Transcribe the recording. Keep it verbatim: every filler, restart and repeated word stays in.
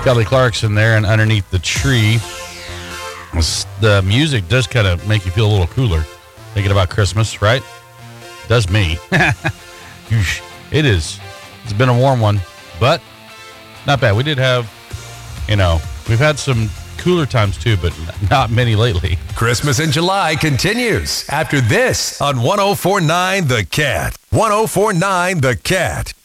Kelly Clarkson there, and Underneath the Tree. The music does kind of make you feel a little cooler. Thinking about Christmas, right? Does me. It is. It's been a warm one, but not bad. We did have, you know, we've had some cooler times too, but not many lately. Christmas in July continues after this on one oh four point nine The Cat. one oh four point nine The Cat.